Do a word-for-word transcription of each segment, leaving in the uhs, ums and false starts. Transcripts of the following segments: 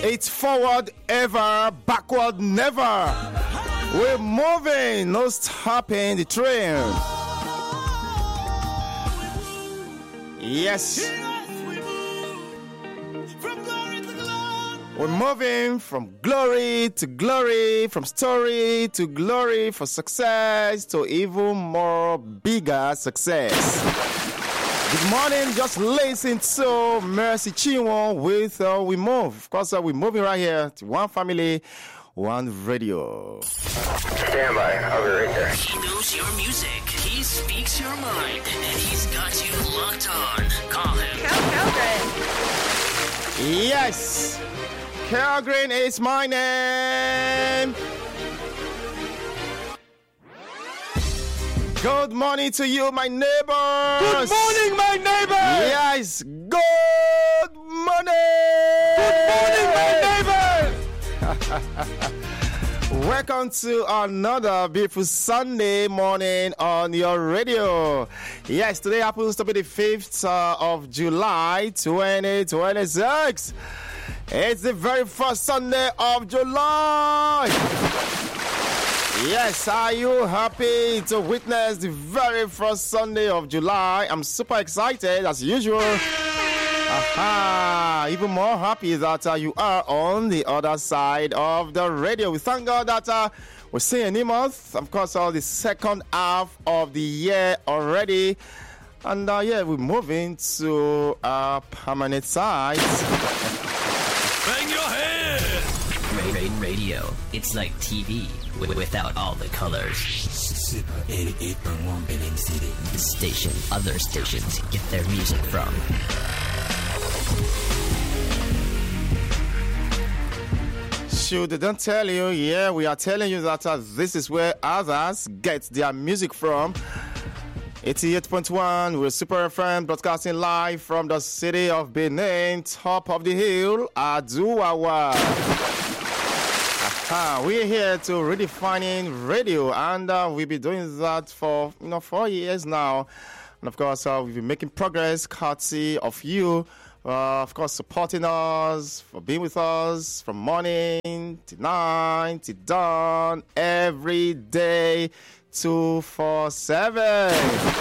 It's forward ever, backward never. We're moving, no stopping the train. Yes. We're moving from glory to glory, from story to glory, for success to even more bigger success. Good morning, just listen to Mercy Chinwo with uh, We Move. Of course, uh, we're moving right here to One Family, One Radio. Stand by, I'll be right there. He knows your music, he speaks your mind, and he's got you locked on. Call him. Cal Calgren. Yes, Calgren is my name. Good morning to you, my neighbors. Good morning, my neighbor. Yes, good morning. Good morning, my neighbor. Welcome to another beautiful Sunday morning on your radio. Yes, today happens to be the fifth uh, of July, twenty twenty-six. It's the very first Sunday of July. Yes, are you happy to witness the very first Sunday of July? I'm super excited as usual. Aha, even more happy that uh, you are on the other side of the radio. We thank God that uh, we're seeing a new month. Of course, uh, the second half of the year already. And uh, yeah, we're moving to our permanent site. Bang your head! Radio, it's like T V without all the colors. Super eighty-eight point one Benin City. The station other stations get their music from. Should they don't tell you, yeah, we are telling you that uh, this is where others get their music from. eighty-eight point one, we're Super F M, broadcasting live from the city of Benin, top of the hill, Aduwawa. Aha, we're here to redefining radio, and uh, we've been doing that for you know four years now. And of course, uh, we've been making progress courtesy of you. Uh, of course, supporting us, for being with us from morning to night to dawn, every day, two four seven.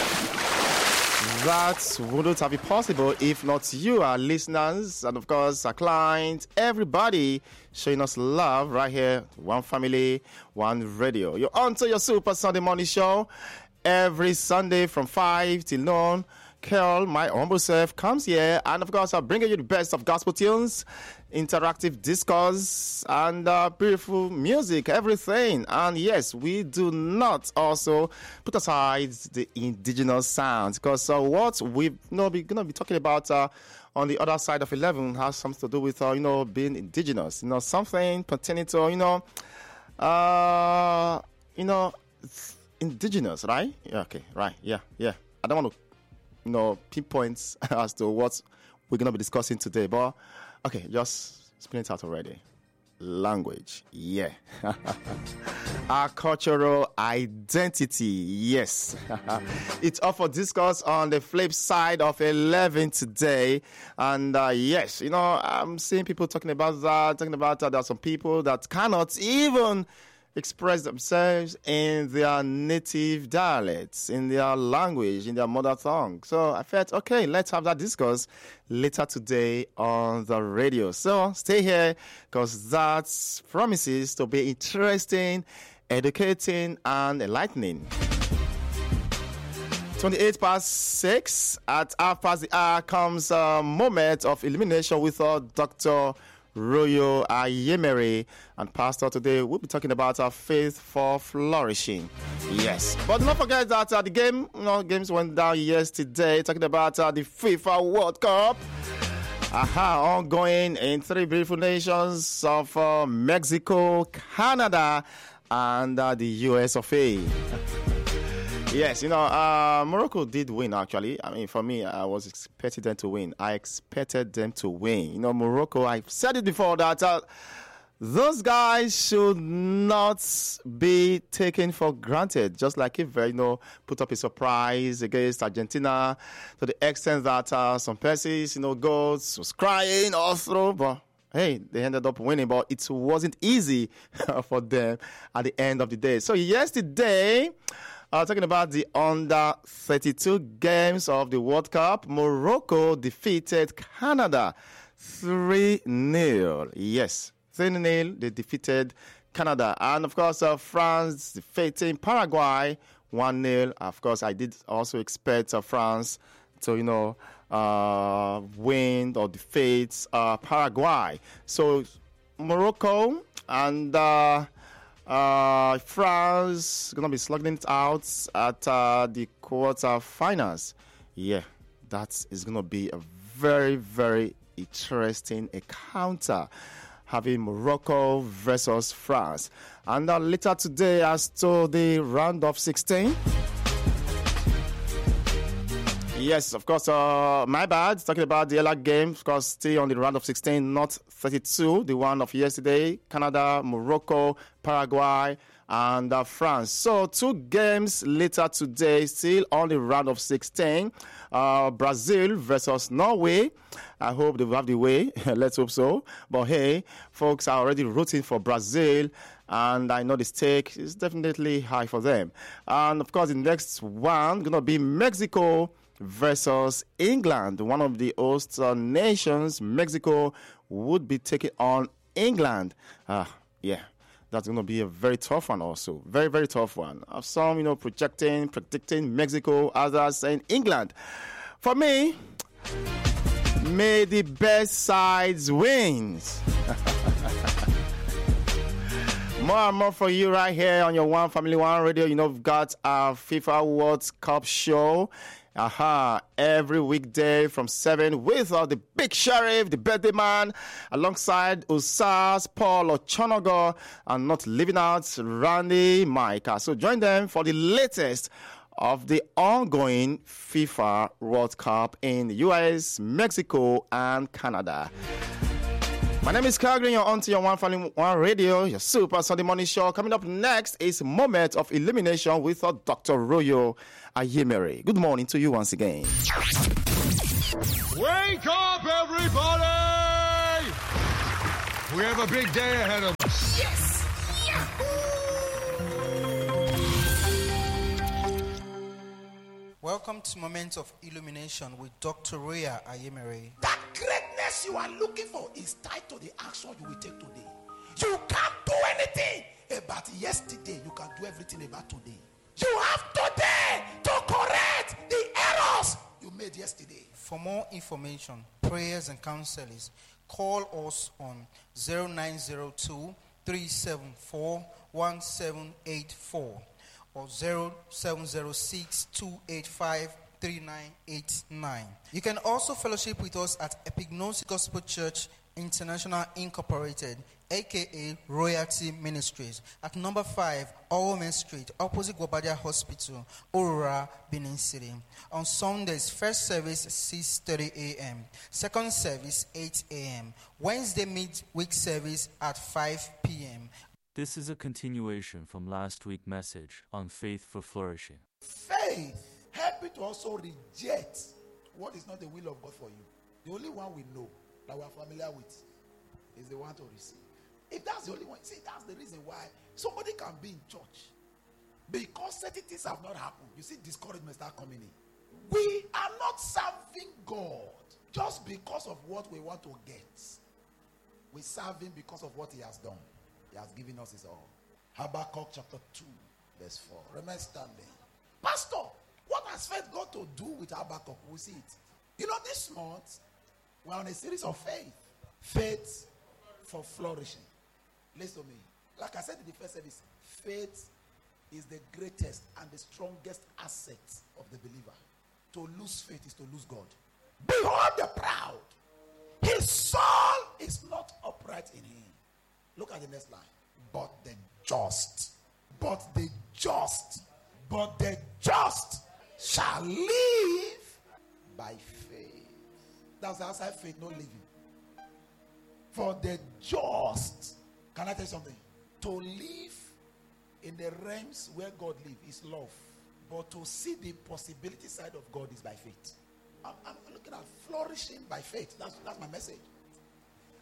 That wouldn't have been possible if not you, our listeners, and of course, our clients, everybody showing us love right here. One Family, One Radio. You're on to your Super Sunday Morning Show every Sunday from five till noon. Carol, my humble self, comes here, and of course, I'm bringing you the best of gospel tunes, interactive discourse, and uh, beautiful music, everything. And yes, we do not also put aside the indigenous sounds, because uh, what we're you know, going to be talking about uh, on the other side of eleven has something to do with uh, you know being indigenous, you know, something pertaining to you know, uh, you know, indigenous, right? Yeah, okay, right, yeah, yeah. I don't want to. You know, pinpoints as to what we're going to be discussing today. But, okay, just spin it out already. Language, yeah. Our cultural identity, yes. It's up for discourse on the flip side of eleven today. And, uh, yes, you know, I'm seeing people talking about that, talking about that. There are some people that cannot even express themselves in their native dialects, in their language, in their mother tongue. So I felt, okay, let's have that discourse later today on the radio. So stay here, because that promises to be interesting, educating, and enlightening. twenty-eight past six, at half past the hour comes a moment of illumination with our Doctor Royo Ayemere, and Pastor. Today we'll be talking about our faith for flourishing. Yes, but don't forget that uh, the game, you know, games went down yesterday. Talking about uh, the FIFA World Cup. Aha, ongoing in three beautiful nations of uh, Mexico, Canada, and uh, the U S of A. Yes, you know, uh, Morocco did win, actually. I mean, for me, I was expecting them to win. I expected them to win. You know, Morocco, I've said it before that uh, those guys should not be taken for granted. Just like if, you know, put up a surprise against Argentina to the extent that uh, some persons, you know, goals was crying all through. But hey, they ended up winning, but it wasn't easy for them at the end of the day. So yesterday, uh, talking about the under thirty-two games of the World Cup, Morocco defeated Canada three nil. Yes, three nil. They defeated Canada. And of course, uh, France defeating Paraguay one nil. Of course, I did also expect uh, France to, you know, uh, win or defeat uh, Paraguay. So Morocco and uh, uh, France going to be slugging it out at uh, the quarterfinals. Yeah, that is going to be a very, very interesting encounter, having Morocco versus France. And uh, later today, as to the round of sixteen. Yes, of course, uh, my bad. Talking about the other game, of course, still on the round of sixteen, not thirty-two, the one of yesterday. Canada, Morocco, Paraguay, and uh, France. So two games later today, still on the round of sixteen. Uh, Brazil versus Norway. I hope they will have the way. Let's hope so. But hey, folks are already rooting for Brazil, and I know the stake is definitely high for them. And of course, the next one going to be Mexico versus England, one of the host uh, nations. Mexico would be taking on England. Uh, yeah, that's going to be a very tough one also. Very, very tough one. Uh, some, you know, projecting, predicting Mexico, others saying England. For me, may the best sides wins. More and more for you right here on your One Family One Radio. You know, we've got our FIFA World Cup show. Aha, every weekday from seven with uh, the big sheriff, the birthday man, alongside Usas, Paul Ochonogo, and not leaving out Randy Micah. So join them for the latest of the ongoing FIFA World Cup in the U S, Mexico, and Canada. My name is Calgary. You're on to your One Family One Radio, your Super Sunday morning show. Coming up next is Moment of Illumination with uh, Doctor Royo Ayemere. Good morning to you once again. Wake up, everybody! We have a big day ahead of us. Yes! Welcome to Moment of Illumination with Doctor Roya Ayemere. That greatness you are looking for is tied to the action you will take today. You can't do anything about yesterday. You can do everything about today. You have today to correct the errors you made yesterday. For more information, prayers and counselings, call us on zero nine zero two, three seven four, one seven eight four or zero seven zero six, two eight five, three nine eight nine. You can also fellowship with us at Epignosis Gospel Church International Incorporated, aka Royalty Ministries, at number five, Owen Street, opposite Gwabadia Hospital, Aurora, Benin City. On Sundays, first service six thirty a.m., second service eight a.m., Wednesday midweek service at five p.m. This is a continuation from last week's message on Faith for Flourishing. Faith help you to also reject what is not the will of God for you. The only one we know that we are familiar with is the one to receive. If that's the only one, see, that's the reason why somebody can be in church because certain things have not happened. You see, discouragement start coming in. We are not serving God just because of what we want to get. We serve Him because of what He has done. He has given us His all. Habakkuk chapter two, verse four. Remain standing. Pastor, what has faith got to do with Habakkuk? We'll see it. You know, this month, we're on a series of faith. Faith for flourishing. Listen to me. Like I said in the first service, faith is the greatest and the strongest asset of the believer. To lose faith is to lose God. Behold the proud. His soul is not upright in him. Look at the next line. But the just. But the just. But the just shall live by faith. That's outside faith, no living. For the just, can I tell you something? To live in the realms where God lives is love. But to see the possibility side of God is by faith. I'm, I'm looking at flourishing by faith. That's, that's my message.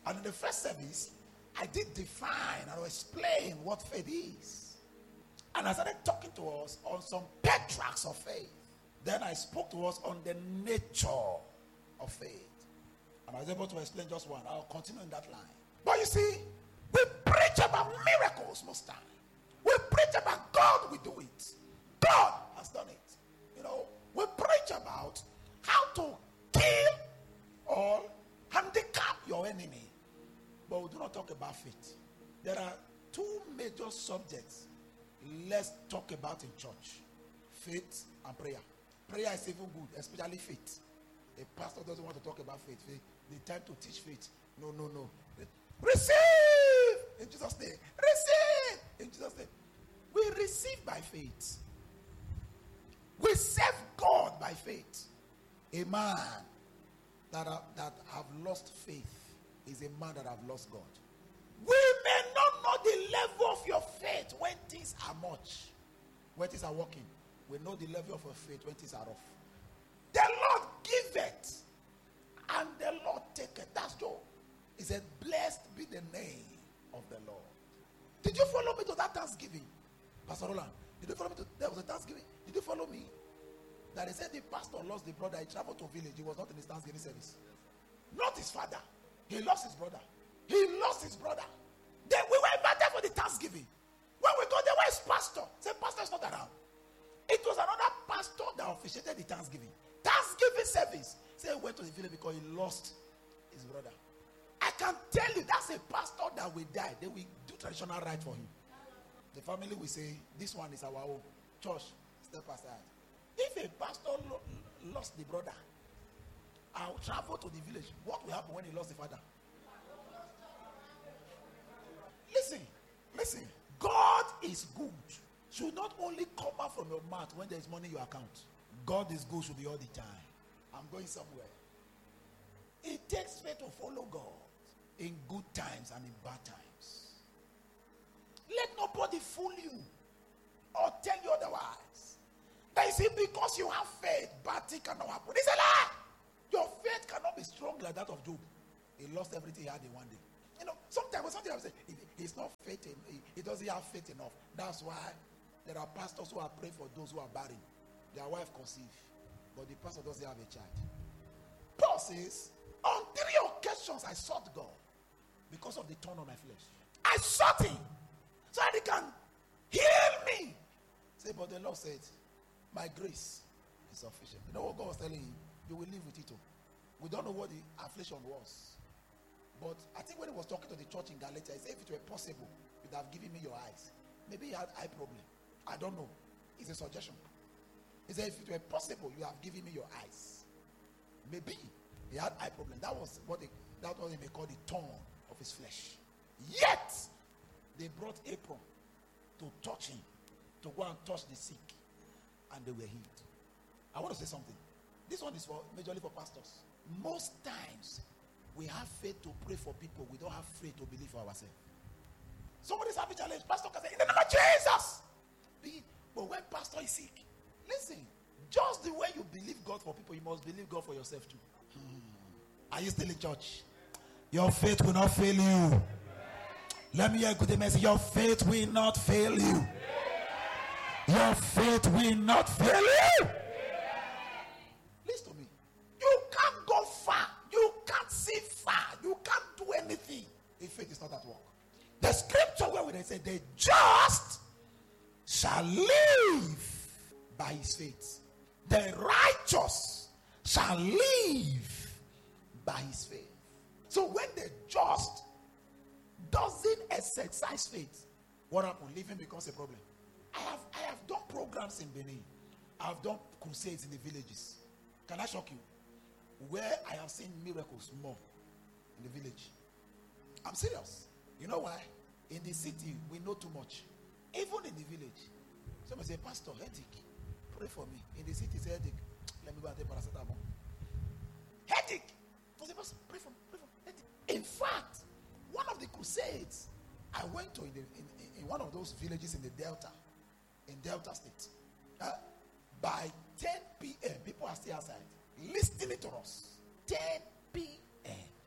And in the first service, I did define and explain what faith is. And I started talking to us on some patriarchs of faith. Then I spoke to us on the nature of faith. And I was able to explain just one. I'll continue in that line. But you see, we preach about miracles most time. We preach about God will do it. God has done it. You know, we preach about how to kill or handicap your enemy. But we do not talk about faith. There are two major subjects let's talk about in church. Faith and prayer. Prayer is even good, especially faith. A pastor doesn't want to talk about faith. faith. The time to teach faith. No, no, no. Receive in Jesus' name. Receive in Jesus' name. We receive by faith. We serve God by faith. A man that have, that have lost faith is a man that have lost God. We may not know the level of your faith when things are much, when things are working. We know the level of your faith when things are rough. The Lord giveth, and the Lord taketh. That's Job. He said, blessed be the name of the Lord. Did you follow me to that Thanksgiving? Pastor Roland, did you follow me to, there was a Thanksgiving? Did you follow me? That he said the pastor lost the brother. He traveled to a village. He was not in his Thanksgiving service. Not his father. He lost his brother. He lost his brother. Then we were invited for the Thanksgiving. When we got there, where is pastor? Said pastor is not around. It was another pastor that officiated the Thanksgiving. Thanksgiving service. Say he went to the village because he lost his brother. I can tell you that's a pastor that will die. They will do traditional right for him. The family will say, this one is our own. Church, step aside. If a pastor lo- lost the brother, I'll travel to the village. What will happen when he lost the father? Listen, listen. God is good. Should not only come out from your mouth when there is money in your account. God is good should be all the time. I'm going somewhere. It takes faith to follow God in good times and in bad times. Let nobody fool you or tell you otherwise. That is it because you have faith, bad thing cannot happen. It's a lie. Your faith cannot be strong like that of Job. He lost everything he had in one day. You know, sometimes sometimes I say he's not faith in, he, he doesn't have faith enough. That's why there are pastors who are praying for those who are barren. Their wife conceived, but the pastor doesn't have a child. Paul says, on three occasions I sought God because of the thorn on my flesh. I sought him so that he can heal me. Say, but the Lord said, my grace is sufficient. You know what God was telling him? You will live with it. We don't know what the affliction was. But I think when he was talking to the church in Galatia, he said, if it were possible, you'd have given me your eyes. Maybe he had eye problem. I don't know. It's a suggestion. He said, if it were possible, you have given me your eyes. Maybe he had eye problem. That was what they, that was what they call the thorn of his flesh. Yet, they brought apron to touch him, to go and touch the sick, and they were healed. I want to say something. This one is for majorly for pastors. Most times, we have faith to pray for people. We don't have faith to believe for ourselves. Somebody's having a challenge. Pastor can say, in the name of Jesus. But when pastor is sick, listen. Just the way you believe God for people, you must believe God for yourself too. Hmm. Are you still in church? Your faith will not fail you. Let me hear a good message. Your faith will not fail you. Your faith will not fail you. Listen to me. You can't go far. You can't see far. You can't do anything if faith is not at work. The scripture where they say the just shall live by his faith. The righteous shall live by his faith. So when the just doesn't exercise faith, what happens? Living becomes a problem. I have I have done programs in Benin. I have done crusades in the villages. Can I shock you? Where I have seen miracles more in the village. I'm serious. You know why? In the city, we know too much. Even in the village. Somebody say, Pastor, headache. Pray for me. In the city, it's headache. Let me go and take paracetamol. Headache. I say, Pastor, pray for me. Pray for me. Headache. In fact, one of the crusades I went to in, the, in, in one of those villages in the Delta, in Delta State, uh, by ten p.m., people are still outside listening to us. ten p.m.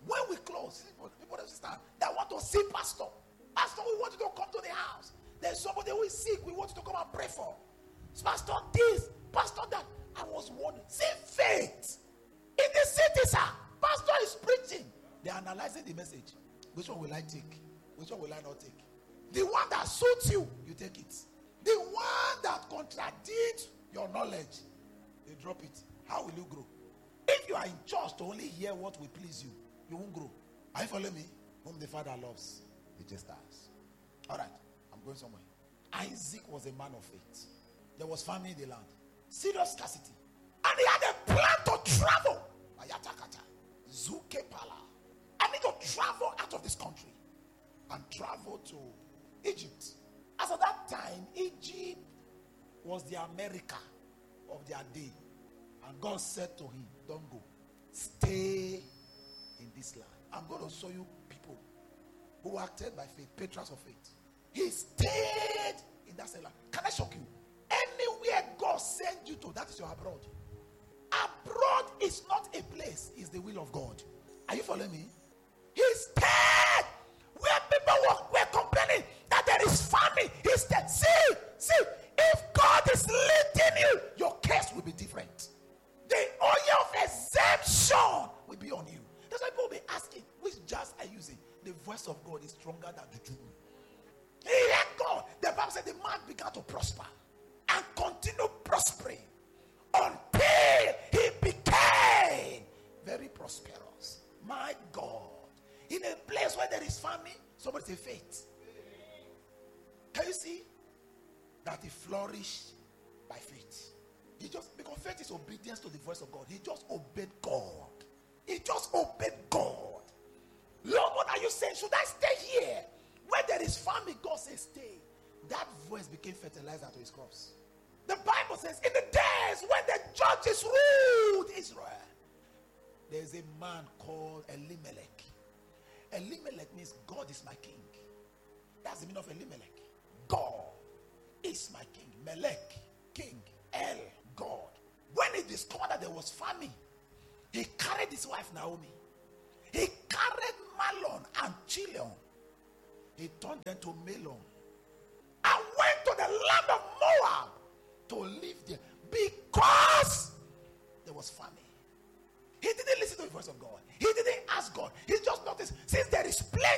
When we close, people understand that want to see pastor. Pastor, we want you to come to the house. There's somebody who is sick. We want you to come and pray for. Pastor this, pastor that. I was wondering. See faith in the city, sir. Pastor is preaching. They are analyzing the message. Which one will I take? Which one will I not take? The one that suits you, you take it. The one that contradicts your knowledge, you drop it. How will you grow? If you are in church to only hear what will please you, you won't grow. Are you following me? Whom the Father loves, he just does. All right, I'm going somewhere. Isaac was a man of faith. There was famine in the land. Serious scarcity. And he had a plan to travel. Ayatakata. Zukepala. I need to travel out of this country and travel to Egypt. As at that time, Egypt was the America of their day. And God said to him, don't go. Stay in this land. I'm going to show you people who acted by faith, patriots of faith. He stayed in that land. Can I shock you? Anywhere God sent you to, that is your abroad. Abroad is not a place, it's the will of God. Are you following me? He stayed where people were, were complaining that there is famine. He stayed. See, see, if God is leading you, your case will be different. The oil of exemption will be on you. That's why people will be asking, which jazz are you using? The voice of God is stronger than the juju. He heard God. The Bible said the man began to prosper and continue prospering until he became very prosperous. My God. In a place where there is famine, somebody say faith. Can you see that he flourished by faith? He just, because faith is obedience to the voice of God. He just obeyed God. He just obeyed God. Lord, what are you saying? Should I stay here? Where there is famine, God says stay. That voice became fertilizer to his crops. The Bible says, in the days when the judges ruled Israel, there is a man called Elimelech. Elimelech means God is my king. That's the meaning of Elimelech. God is my king. Melech, king. El, God. When he discovered that there was famine, he carried his wife Naomi. He carried Mahlon and Chilion. He turned them to Mahlon.